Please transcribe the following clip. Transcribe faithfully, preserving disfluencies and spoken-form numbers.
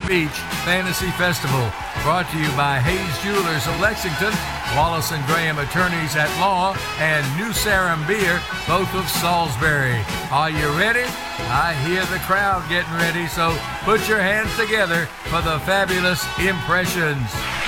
Beach Fantasy Festival. Brought to you by Hayes Jewelers of Lexington, Wallace and Graham Attorneys at Law, and New Sarum Beer, both of Salisbury. Are you ready? I hear the crowd getting ready, so put your hands together for the fabulous Impressions.